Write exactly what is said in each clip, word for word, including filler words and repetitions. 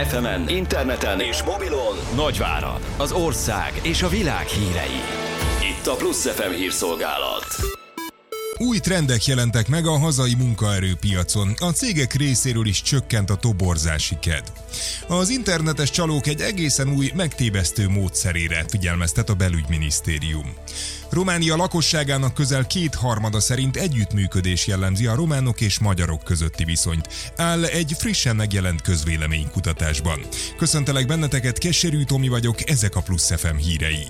ef emen, interneten és mobilon Nagyvárad, az ország és a világ hírei. Itt a Plusz ef em hírszolgálat. Új trendek jelentek meg a hazai munkaerőpiacon, a cégek részéről is csökkent a toborzási kedv. Az internetes csalók egy egészen új, megtévesztő módszerére figyelmeztet a belügyminisztérium. Románia lakosságának közel kétharmada szerint együttműködés jellemzi a románok és magyarok közötti viszonyt, áll egy frissen megjelent közvéleménykutatásban. Köszöntelek benneteket, Keserű Tomi vagyok, ezek a Plusz ef em hírei.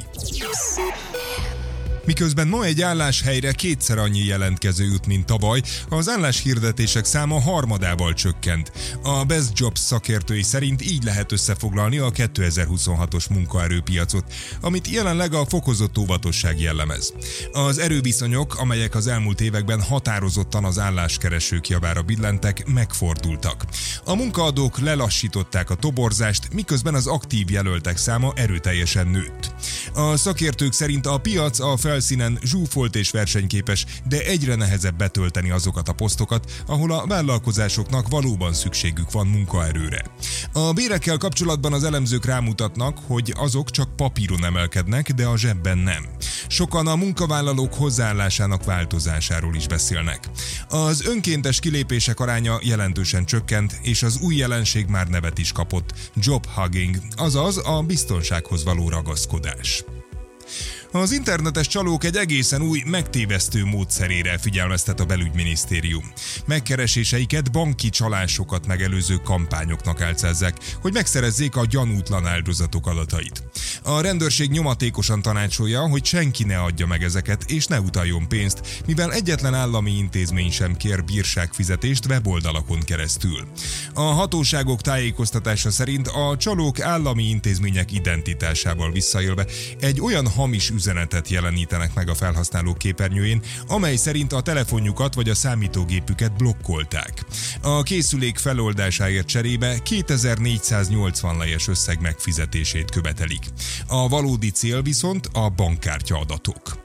Miközben ma egy álláshelyre kétszer annyi jelentkező jut, mint tavaly, az álláshirdetések száma harmadával csökkent. A Best Jobs szakértői szerint így lehet összefoglalni a kétezer-huszonhatos munkaerőpiacot, amit jelenleg a fokozott óvatosság jellemez. Az erőviszonyok, amelyek az elmúlt években határozottan az álláskeresők javára billentek, megfordultak. A munkaadók lelassították a toborzást, miközben az aktív jelöltek száma erőteljesen nőtt. A szakértők szerint a piac a felszínen zsúfolt és versenyképes, de egyre nehezebb betölteni azokat a posztokat, ahol a vállalkozásoknak valóban szükségük van munkaerőre. A bérekkel kapcsolatban az elemzők rámutatnak, hogy azok csak papíron emelkednek, de a zsebben nem. Sokan a munkavállalók hozzáállásának változásáról is beszélnek. Az önkéntes kilépések aránya jelentősen csökkent, és az új jelenség már nevet is kapott: job hugging, azaz a biztonsághoz való ragaszkodás. Az internetes csalók egy egészen új, megtévesztő módszerére figyelmeztet a belügyminisztérium. Megkereséseiket banki csalásokat megelőző kampányoknak álcázzák, hogy megszerezzék a gyanútlan áldozatok adatait. A rendőrség nyomatékosan tanácsolja, hogy senki ne adja meg ezeket és ne utaljon pénzt, mivel egyetlen állami intézmény sem kér bírságfizetést weboldalakon keresztül. A hatóságok tájékoztatása szerint a csalók állami intézmények identitásával visszaélve egy olyan hamis üzenetet jelenítenek meg a felhasználók képernyőjén, amely szerint a telefonjukat vagy a számítógépüket blokkolták. A készülék feloldásáért cserébe kétezer-négyszáznyolcvan lejes összeg megfizetését követelik. A valódi cél viszont a bankkártya adatok.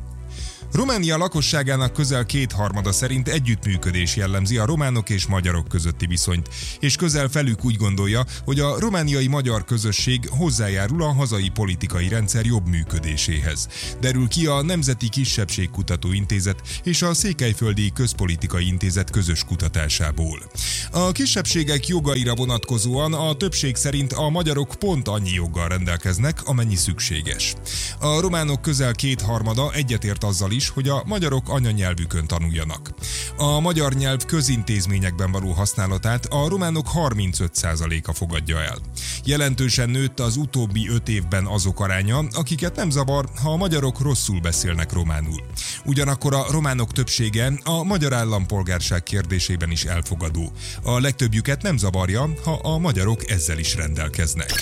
Románia lakosságának közel kétharmada szerint együttműködés jellemzi a románok és magyarok közötti viszonyt, és közel felük úgy gondolja, hogy a romániai magyar közösség hozzájárul a hazai politikai rendszer jobb működéséhez. Derül ki a Nemzeti Kisebbségkutató Intézet és a Székelyföldi Közpolitikai Intézet közös kutatásából. A kisebbségek jogaira vonatkozóan a többség szerint a magyarok pont annyi joggal rendelkeznek, amennyi szükséges. A románok közel kétharmada egyetért azzal is, hogy a magyarok anyanyelvükön tanuljanak. A magyar nyelv közintézményekben való használatát a románok harmincöt százaléka fogadja el. Jelentősen nőtt az utóbbi öt évben azok aránya, akiket nem zavar, ha a magyarok rosszul beszélnek románul. Ugyanakkor a románok többsége a magyar állampolgárság kérdésében is elfogadó. A legtöbbjüket nem zavarja, ha a magyarok ezzel is rendelkeznek.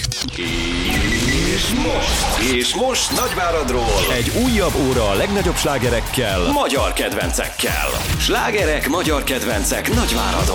És most, és most Nagyváradról egy újabb óra a legnagyobb slágerekkel, magyar kedvencekkel. Slágerek, magyar kedvencek Nagyváradon.